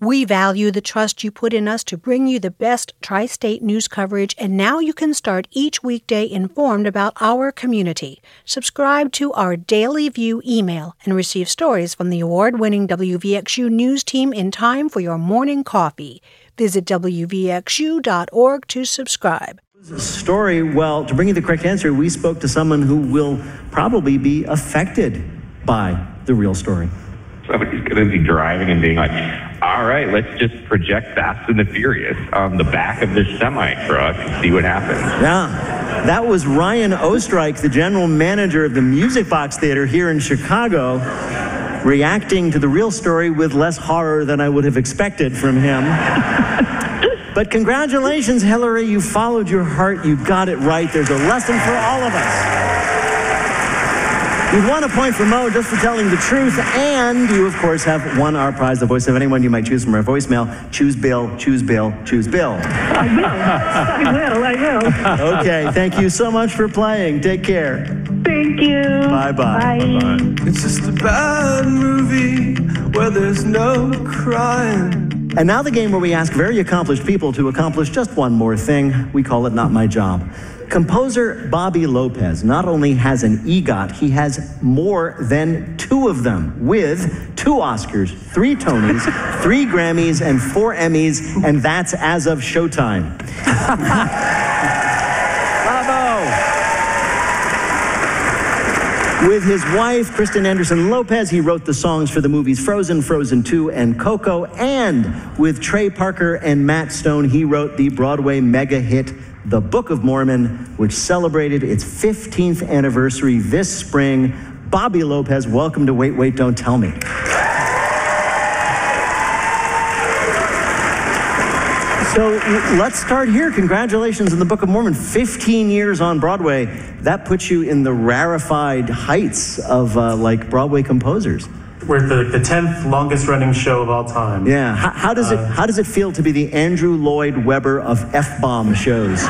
We value the trust you put in us to bring you the best tri-state news coverage, and now you can start each weekday informed about our community. Subscribe to our Daily View email and receive stories from the award-winning WVXU news team in time for your morning coffee. Visit WVXU.org to subscribe. Story, well, to bring you the correct answer, we spoke to someone who will probably be affected by the real story. Somebody's going to be driving and being like, all right, let's just project Fast and the Furious on the back of this semi-truck and see what happens. Yeah, that was Ryan Ostreich, the general manager of the Music Box Theater here in Chicago, reacting to the real story with less horror than I would have expected from him. But congratulations, Hillary, you followed your heart, you got it right. There's a lesson for all of us. You've won a point for Mo just for telling the truth, and you, of course, have won our prize, the voice of anyone you might choose from our voicemail. Choose Bill, choose Bill, choose Bill. I will. Okay, thank you so much for playing. Take care. Thank you. Bye-bye. Bye. It's just a bad movie where there's no crying. And now the game where we ask very accomplished people to accomplish just one more thing. We call it Not My Job. Composer Bobby Lopez not only has an EGOT, he has more than 2 of them, with 2 Oscars, 3 Tonys, 3 Grammys, and 4 Emmys, and that's as of Showtime. Bravo! With his wife, Kristen Anderson Lopez, he wrote the songs for the movies Frozen, Frozen 2, and Coco, and with Trey Parker and Matt Stone, he wrote the Broadway mega hit The Book of Mormon, which celebrated its 15th anniversary this spring. Bobby Lopez, welcome to Wait, Wait, Don't Tell Me. So let's start here. Congratulations on The Book of Mormon. 15 years on Broadway. That puts you in the rarefied heights of Broadway composers. We're the 10th longest running show of all time. Yeah. How does it feel to be the Andrew Lloyd Webber of F-bomb shows?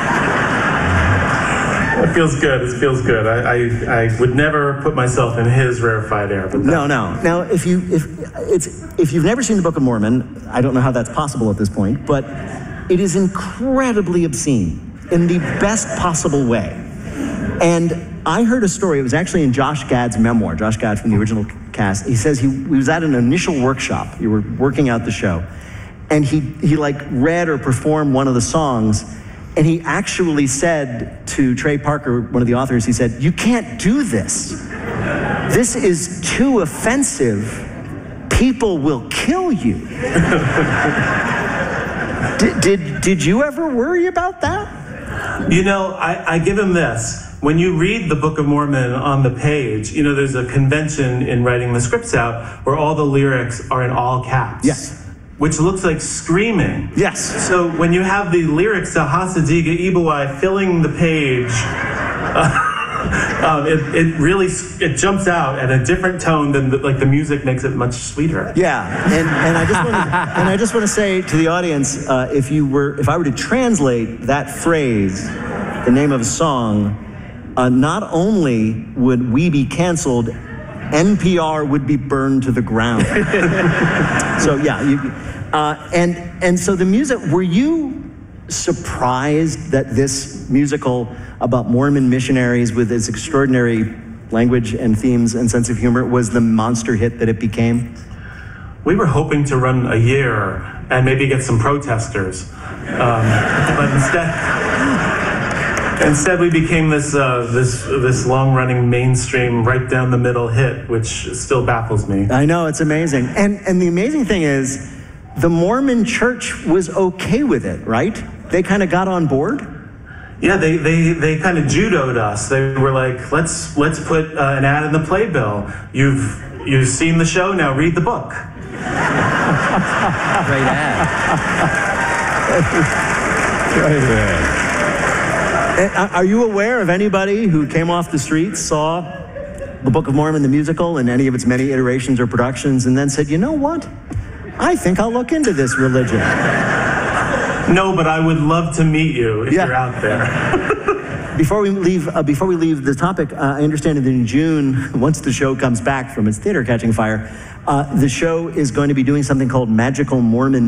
It feels good. It feels good. I would never put myself in his rarefied air. But No. Now, if you've never seen The Book of Mormon, I don't know how that's possible at this point, but it is incredibly obscene in the best possible way. And I heard a story. It was actually in Josh Gad's memoir. Josh Gad from the original cast. He says he was at an initial workshop. You were working out the show, and he read or performed one of the songs, and he actually said to Trey Parker, one of the authors, he said, "You can't do this. This is too offensive. People will kill you." Did you ever worry about that? You know, I give him this. When you read the Book of Mormon on the page, you know, there's a convention in writing the scripts out where all the lyrics are in all caps. Yes. Which looks like screaming. Yes. So when you have the lyrics to Hasadiga Ibawai filling the page, it jumps out at a different tone than the music makes it much sweeter. Yeah, and I just want to say to the audience, if I were to translate that phrase, the name of a song, not only would we be canceled, NPR would be burned to the ground. So yeah, and so the music. Were you surprised that this musical about Mormon missionaries with its extraordinary language and themes and sense of humor was the monster hit that it became? We were hoping to run a year and maybe get some protesters, but instead we became this long-running mainstream, right down the middle hit, which still baffles me. I know, it's amazing, and the amazing thing is, the Mormon Church was okay with it, right? They kind of got on board. Yeah, they kind of judoed us. They were like, let's put an ad in the playbill. You've seen the show, now read the book. Great ad. Great ad. Are you aware of anybody who came off the streets, saw the Book of Mormon, the musical, in any of its many iterations or productions, and then said, you know what? I think I'll look into this religion. No, but I would love to meet you if you're out there. Before we leave the topic, I understand that in June, once the show comes back from its theater catching fire, the show is going to be doing something called Magical Mormon